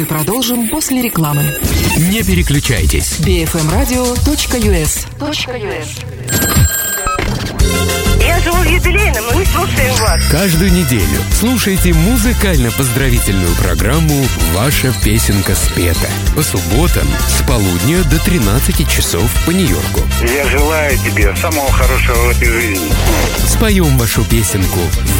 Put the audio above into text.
продолжим после рекламы. Не переключайтесь. bfmradio.us. Я живу в юбилейном, и мы слушаем вас. Каждую неделю слушайте музыкально-поздравительную программу «Ваша песенка спета». По субботам с полудня до 13 часов по Нью-Йорку. Я желаю тебе самого хорошего в этой жизни. Споем вашу песенку